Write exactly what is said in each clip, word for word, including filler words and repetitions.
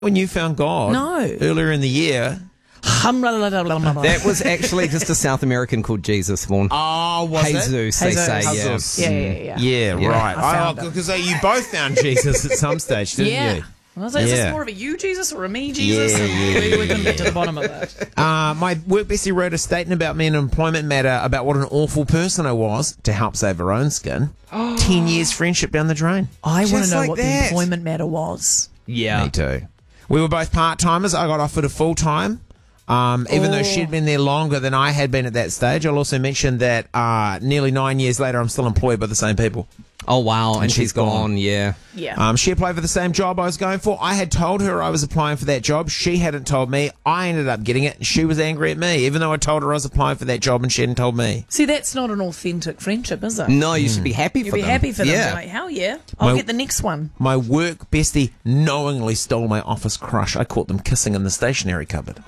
when you found God No. earlier in the year. That was actually just a South American called Jesus, Vaughan. Oh, was Jesus, it? they Jesus. say, yeah. Jesus. Yeah, yeah, yeah. Yeah, Yeah. right. I found Oh, it. because you both found Jesus at some stage, didn't Yeah. you? I was like, is Yeah. this more of a you Jesus or a me Jesus? Yeah, And yeah, we were going to get to the bottom of that. Uh, my work bestie wrote a statement about me in Employment Matter about what an awful person I was to help save her own skin. Ten years friendship down the drain. I want to Just know like what the that. employment matter was. Yeah. Me too. We were both part-timers. I got offered a full-time. Um, even Oh. though she'd been there longer than I had been at that stage. I'll also mention that uh, nearly nine years later, I'm still employed by the same people. Oh, wow. And, And she's she's gone, gone. yeah. Yeah. Um, she applied for the same job I was going for. I had told her I was applying for that job. She hadn't told me. I ended up getting it, and she was angry at me, even though I told her I was applying for that job and she hadn't told me. See, that's not an authentic friendship, is it? No, you should be happy You'd for be them. happy for them. Yeah. Be like, hell yeah. I'll My- get the next one. My work bestie knowingly stole my office crush. I caught them kissing in the stationery cupboard.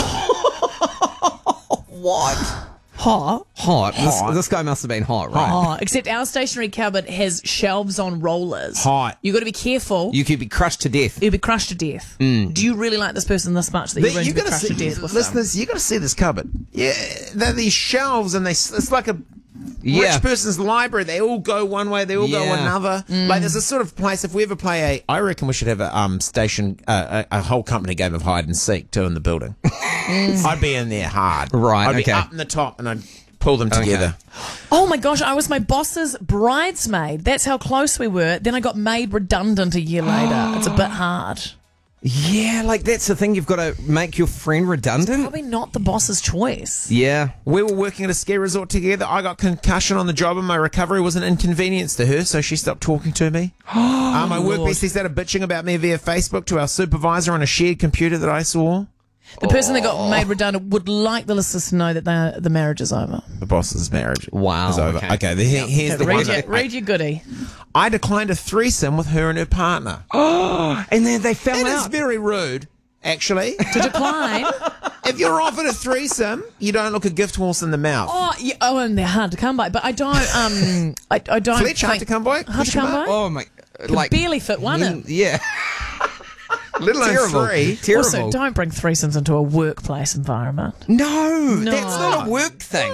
What? Hot. Hot. This, Hot. this guy must have been hot, right? Oh, except our stationery cupboard has shelves on rollers. Hot. You got to be careful. You could be crushed to death. You'll be crushed to death. Mm. Do you really like this person this much that you're willing you to be gotta crushed see, to death with them? listeners, you got to see this cupboard. Yeah, they're these shelves, and they it's like a Yeah. rich person's library. They all go one way, they all go Yeah. another. Mm. Like there's a sort of place. If we ever play a, I reckon we should have a um station, uh, a, a whole company game of hide and seek too in the building. I'd be in there hard. Right, I'd okay. be up in the top, and I'd pull them together. Oh my gosh, I was my boss's bridesmaid. That's how close we were. Then I got made redundant a year later. It's a bit hard. Yeah, like that's the thing. You've got to make your friend redundant. Probably not the boss's choice. Yeah. We were working at a ski resort together. I got concussion on the job, and my recovery was an inconvenience to her, so she stopped talking to me. uh, my work Lord. bestie started bitching about me via Facebook to our supervisor on a shared computer that I saw. The person that got made redundant would like the listeners to know that they- the marriage is over. The boss's marriage Wow, is over. okay. Okay, the, he- here's the one. Read your, that- read your goodie. I declined a threesome with her and her partner. And then they fell That is out. very rude, actually. To decline. If you're offered a threesome, you don't look a gift horse in the mouth. Oh, yeah, oh, and they're hard to come by. But I don't. Um, I, I don't. Fletch, hard think- to come by? Hard to Question come mark? by. Oh my! Could Like barely fit one in. Yeah. Little alone Terrible. three. Terrible. Also, don't bring threesomes into a workplace environment. No, No. that's not a work thing.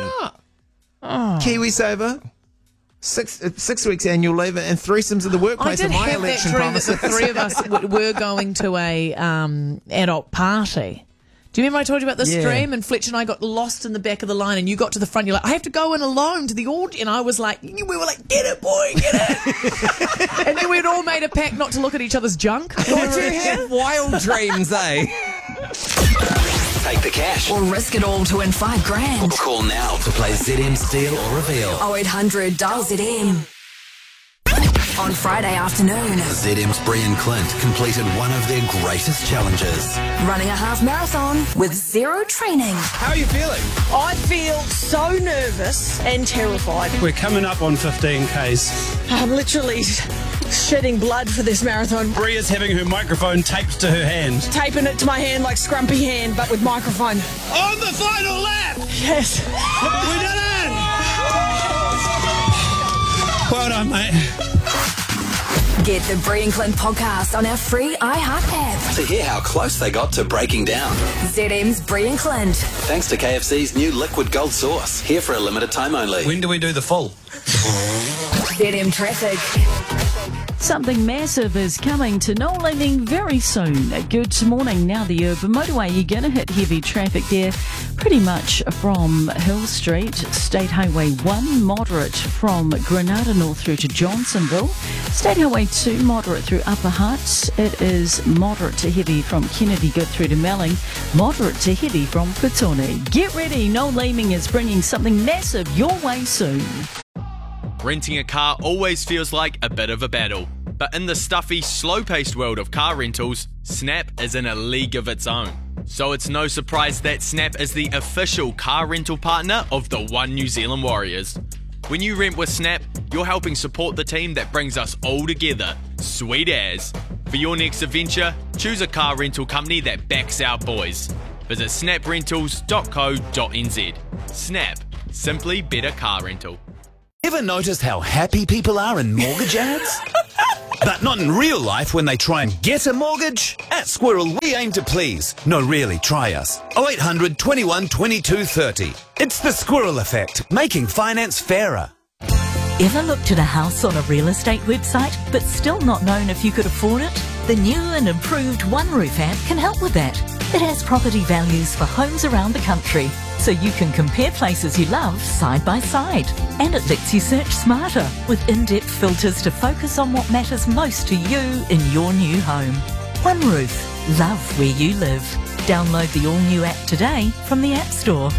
Kiwi Saver. Six uh, six weeks annual leave and threesomes at the I workplace did are my have that election dream that the promises. three of us w- were going to a um, adult party. Do you remember I told you about this Yeah. dream? And Fletch and I got lost in the back of the line, and you got to the front. You're like, I have to go in alone to the audience. And I was like, we were like, get it, boy, get it. And then we'd all made a pact not to look at each other's junk. Why do you have wild dreams, eh? Take the cash. Or risk it all to win five grand. Call now to play Z M Steal or Reveal. oh eight hundred dial Z M. On Friday afternoon, Z M's Brian Clint completed one of their greatest challenges. running a half marathon with zero training. How are you feeling? I feel so nervous and terrified. We're coming up on fifteen Ks. I'm literally shedding blood for this marathon. Bria's having her microphone taped to her hand. Taping it to my hand like Scrumpy hand, but with microphone. On the final lap! Yes. We did it! Well done, mate. Get the Brian Clint podcast on our free iHeart app. To hear how close they got to breaking down. Z M's Brian Clint. Thanks to K F C's new liquid gold sauce. Here for a limited time only. When do we do the full? Z M traffic. Something massive is coming to Noel Landing very soon. Good morning. Now the urban motorway, you're going to hit heavy traffic there pretty much from Hill Street, State Highway one, moderate from Granada North through to Johnsonville, State Highway two, moderate through Upper Hutt. It is moderate to heavy from Kennedy good through to Melling, moderate to heavy from Petone. Get ready, Noel Leeming is bringing something massive your way soon. Renting a car always feels like a bit of a battle, but in the stuffy, slow-paced world of car rentals, Snap is in a league of its own. So it's no surprise that Snap is the official car rental partner of the One New Zealand Warriors. When you rent with Snap, you're helping support the team that brings us all together. Sweet as. For your next adventure, choose a car rental company that backs our boys. Visit snap rentals dot co dot n z. Snap. Simply better car rental. Ever noticed how happy people are in mortgage ads? But not in real life when they try and get a mortgage. At Squirrel, we aim to please. No, really, try us. oh eight hundred, twenty-one, twenty-two, thirty. It's the Squirrel Effect, making finance fairer. Ever looked at a house on a real estate website but still not known if you could afford it? The new and improved OneRoof app can help with that. It has property values for homes around the country, so you can compare places you love side by side. And it lets you search smarter with in-depth filters to focus on what matters most to you in your new home. OneRoof. Love where you live. Download the all-new app today from the App Store.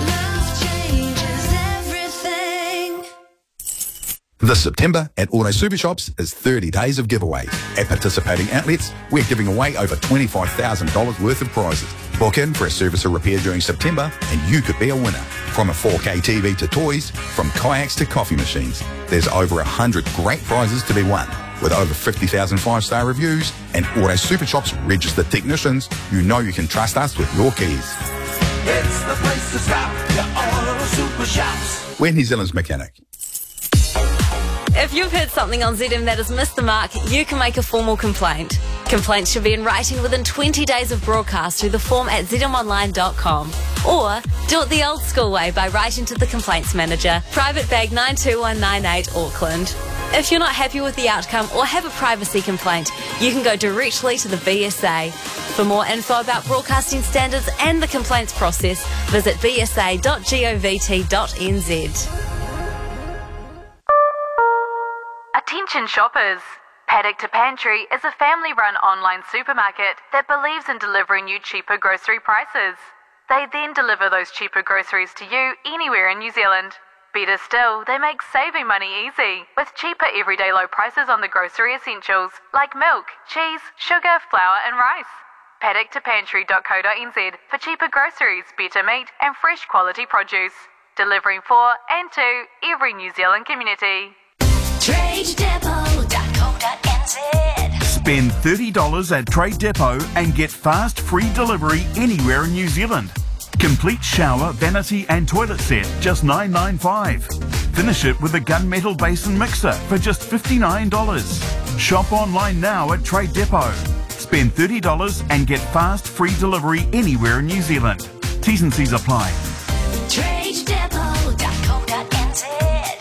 This September at Auto Super Shops is thirty days of giveaways. At participating outlets, we're giving away over twenty-five thousand dollars worth of prizes. Book in for a service or repair during September and you could be a winner. From a four K T V to toys, from kayaks to coffee machines, there's over one hundred great prizes to be won. With over fifty thousand five-star reviews and Auto Super Shops registered technicians, you know you can trust us with your keys. It's the place to stop, your Auto Super Shops. We're New Zealand's mechanic. If you've heard something on Z M that has missed the mark, you can make a formal complaint. Complaints should be in writing within twenty days of broadcast through the form at z m online dot com. Or do it the old school way by writing to the Complaints Manager, Private Bag nine two one nine eight, Auckland. If you're not happy with the outcome or have a privacy complaint, you can go directly to the B S A. For more info about broadcasting standards and the complaints process, visit b s a dot govt dot n z. Attention shoppers! Paddock to Pantry is a family-run online supermarket that believes in delivering you cheaper grocery prices. They then deliver those cheaper groceries to you anywhere in New Zealand. Better still, they make saving money easy, with cheaper everyday low prices on the grocery essentials like milk, cheese, sugar, flour and rice. paddock to pantry dot co dot n z for cheaper groceries, better meat and fresh quality produce. Delivering for and to every New Zealand community. trade depot dot co dot n z. Spend thirty dollars at Trade Depot and get fast free delivery anywhere in New Zealand. Complete shower, vanity and toilet set, just nine ninety-five. Finish it with a gunmetal basin mixer for just fifty-nine dollars. Shop online now at Trade Depot. Spend thirty dollars and get fast free delivery anywhere in New Zealand. T's and C's apply. trade depot dot co dot n z.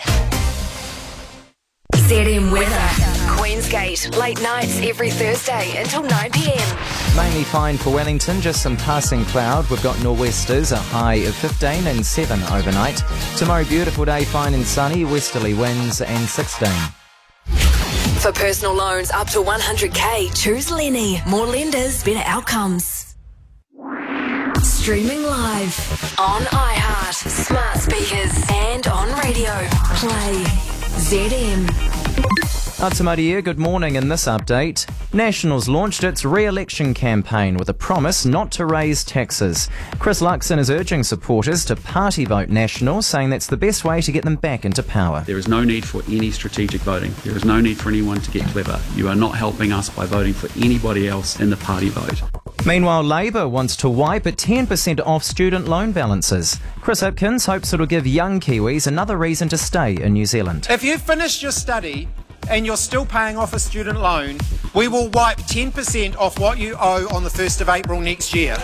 Z M weather. Queensgate, late nights every Thursday until nine p m. Mainly fine for Wellington, just some passing cloud. We've got nor'westers, a high of fifteen and seven overnight. Tomorrow, beautiful day, fine and sunny, westerly winds and sixteen. For personal loans up to one hundred k, choose Lenny. More lenders, better outcomes. Streaming live on iHeart, smart speakers and on radio. Play Z M. Atamaria, good morning. In this update, Nationals launched its re-election campaign with a promise not to raise taxes. Chris Luxon is urging supporters to party vote National, saying that's the best way to get them back into power. There is no need for any strategic voting. There is no need for anyone to get clever. You are not helping us by voting for anybody else in the party vote. Meanwhile, Labour wants to wipe at ten percent off student loan balances. Chris Hipkins hopes it'll give young Kiwis another reason to stay in New Zealand. If you've finished your study and you're still paying off a student loan, we will wipe ten percent off what you owe on the first of April next year.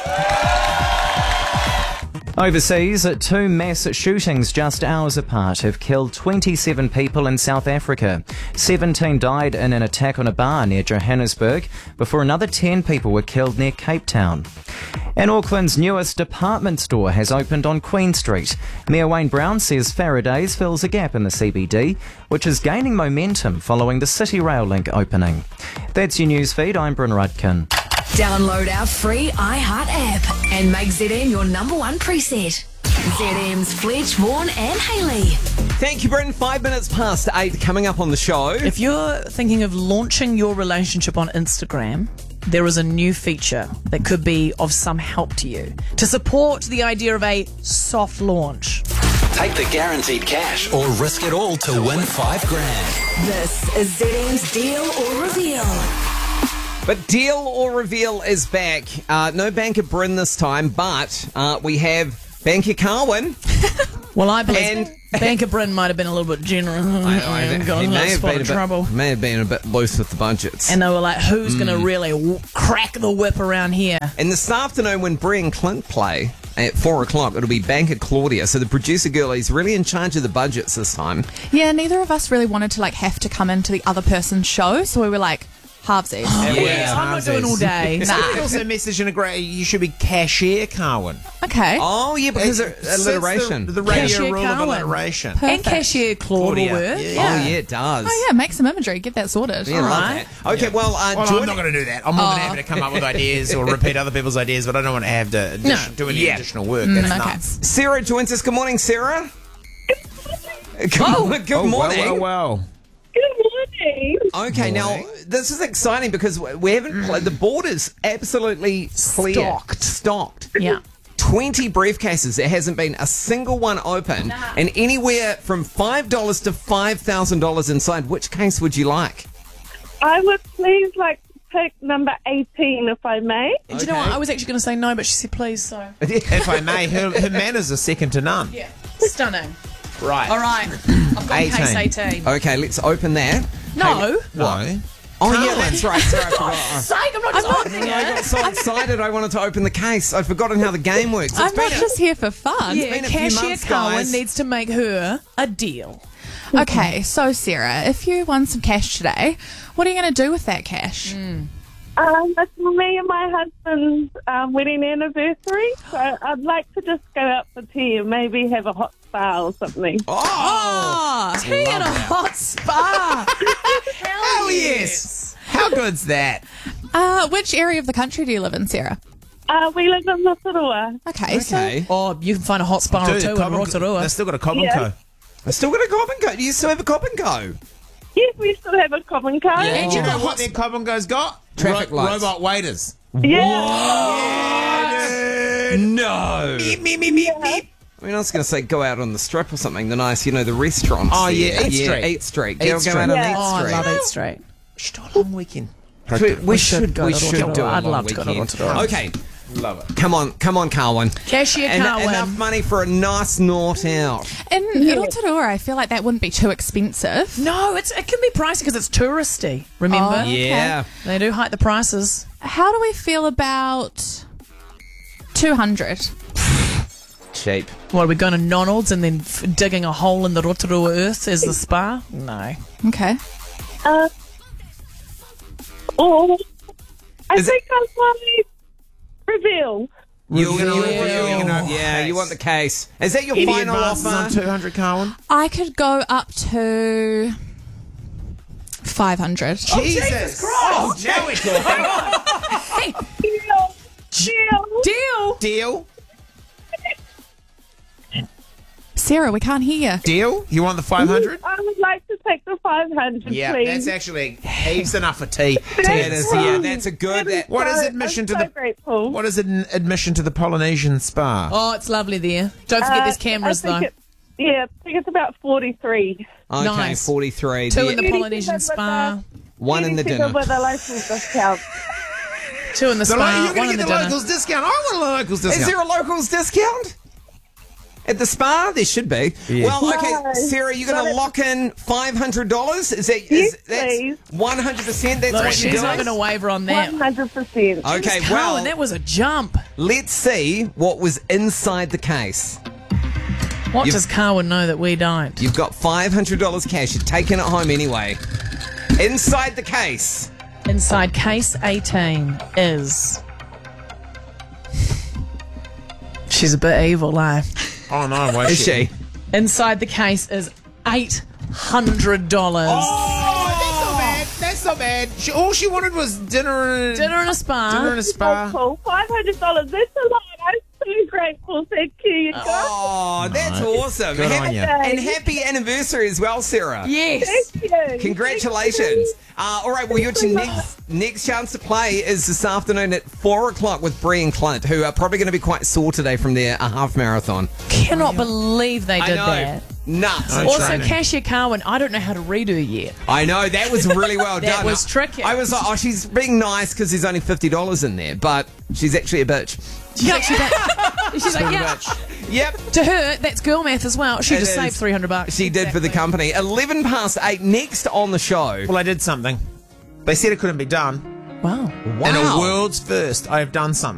Overseas, two mass shootings just hours apart have killed twenty-seven people in South Africa. seventeen died in an attack on a bar near Johannesburg, before another ten people were killed near Cape Town. And Auckland's newest department store has opened on Queen Street. Mayor Wayne Brown says Faraday's fills a gap in the C B D, which is gaining momentum following the City Rail link opening. That's your news feed. I'm Bryn Rudkin. Download our free iHeart app and make Z M your number one preset. Z M's Fletch, Vaughan and Hayley. Thank you, Bryn. Five minutes past eight coming up on the show. If you're thinking of launching your relationship on Instagram, there is a new feature that could be of some help to you to support the idea of a soft launch. Take the guaranteed cash or risk it all to win five grand. This is Z M's Deal or Reveal. But Deal or Reveal is back. Uh, no Banker Bryn this time, but uh, we have Banker Carwin. Well, I believe And- Banker Bryn might have been a little bit generous. I, I, and got he in may that have spot been a of bit, trouble. may have been a bit loose with the budgets. And they were like, who's going to Mm. really w- crack the whip around here? And this afternoon, when Brie and Clint play at four o'clock, it'll be Banker Claudia. So the producer girl is really in charge of the budgets this time. Yeah, neither of us really wanted to like have to come into the other person's show, so we were like, halvesies. Yeah, I'm not doing all day. Somebody also messaged in a great. You should be cashier, Carwin. Okay. Oh, yeah, because It of sets alliteration. The, the radio Cashier rule Carwin. of alliteration. Perfect. And cashier Claude will Claudia. work. Yeah. Oh, yeah, it does. Oh yeah, make some imagery, get that sorted. Yeah, love Alright. that. Okay, well, uh, Well, join- I'm not going to do that. I'm more than Oh. happy to come up with ideas or repeat other people's ideas, but I don't want to have to addition, do any Yeah. additional work. Mm, That's okay. nuts. Sarah joins us. Good morning, Sarah. Good, Oh. good Oh, morning. Well, well, well. Okay, now this is exciting because we haven't played. The border's absolutely clear. Stocked. Stocked. Yeah. twenty briefcases. There hasn't been a single one open, and anywhere from five dollars to five thousand dollars inside. Which case would you like? I would please like to pick number eighteen, if I may. Do you know what? I was actually going to say no, but she said please, so. If I may, her, her manners are second to none. Yeah. Stunning. Right. All right. I've got case eighteen. Okay, let's open that. No. No. Oh, yeah, that's right. Sorry, I forgot. Sake, I'm not just opening I got it. so excited I wanted to open the case. I'd forgotten how the game works. It's I'm been not a- just here for fun. Yeah, been a few cashier months, Cowan guys. needs to make her a deal. Okay, so Sarah, if you won some cash today, what are you going to do with that cash? Um, it's me and my husband's um, wedding anniversary, so I'd like to just go out for tea and maybe have a hot spa or something. Oh, tea and a hot spa. Hell yes. How good's that? Uh, which area of the country do you live in, Sarah? Uh, we live in Rotorua. Okay, Okay. Oh, you can find a hot spa or Dude, two in Cobb and- Rotorua. They've still got a Cobb and Yeah. Co. I still got a Cobb and Co. Do you still have a Cobb and Co? Yes, we still have a common car. And do you know what their Cobb and Co's got? Traffic Ro- lights. Robot waiters. Yeah. No. Beep, beep, beep, beep, beep. I mean, I was going to say go out on the strip or something. The nice, you know, the restaurants. Oh, yeah, there. Eat Street. Eat Street. Eat Go, go Street. out on Yeah. Eat Oh, I Street. love Eat Street. Should do a long weekend. We, we should, should go we to should Rotorua. do a I'd long love to go to weekend. Rotorua. Okay, Love it. come on, come on, Carwin. Cashier En- Carwin. enough money for a nice night out. In Rotorua, I feel like that wouldn't be too expensive. No, it's it can be pricey because it's touristy. Remember? Oh, okay. Yeah. They do hike the prices. How do we feel about two hundred? Cheap. What, are we going to Nonald's and then f- digging a hole in the Rotorua earth as the spa? No. Okay. Uh, oh, I Is it- think I want to reveal. You're gonna, Reveal. you're gonna- Oh, yeah, you case. want the case. Is that your Any final advances on offer? two hundred, Carwin? I could go up to five hundred. Jesus Christ! Oh, now we're talking. Deal. Deal. Deal. Deal? Sarah, we can't hear you. Deal? You want the five hundred? I would like to take the five hundred, Yeah, please. that's actually heaps enough for tea. That's That is, right. yeah, that's a good. That, What is So- admission I'm to so the grateful. What is an admission to the Polynesian spa? Oh, it's lovely there. Don't forget Uh, there's cameras, I though. think it- yeah, I think it's about forty-three. okay, Nice. forty-three. Two The- in the Polynesian spa. one in the Anything dinner. with a local discount. Two in the The spa. lo- you're one going to in get the the dinner. locals discount. I want a locals discount. Is there a locals discount? At the spa? There should be. Yeah. Well, okay, No. Sarah, you're going Not to at- lock in five hundred dollars? Is that, Yes, is, that's please. one hundred percent? That's Look, what you're she's doing? not going to waver on that. One hundred percent. Okay, Carwin, well, that was a jump. let's see what was inside the case. What You've- does Carwin know that we don't? You've got five hundred dollars cash. You're taking it home anyway. Inside the case. Inside case eighteen is. She's a bit evil, eh? Oh no, wait. Is she? Inside the case is eight hundred dollars. Oh, that's not bad. That's not bad. She, all she wanted was dinner and Dinner and a spa. dinner and a spa. Cool. Five hundred dollars. That's a lot. I'm so grateful. Thank you, you guys. Oh, that's awesome. Good Happy- on you. And happy anniversary as well, Sarah. Yes. Thank you. Congratulations. Uh, all right, well, your next, next chance to play is this afternoon at four o'clock with Brie and Clint, who are probably going to be quite sore today from their uh, half marathon. Cannot believe they I did know. that. Nuts. No Also, training. Cashier Carwin, I don't know how to redo yet. I know, that was really well That done. was tricky. I was like, oh, she's being nice because there's only fifty dollars in there, but she's actually a bitch. She's actually that. She's like, yeah. Yep. To her, that's girl math as well. She It just is. saved three hundred bucks. She did for the company. eleven past eight, next on the show. Well, I did something. They said it couldn't be done. Wow. In a world's first, I have done something.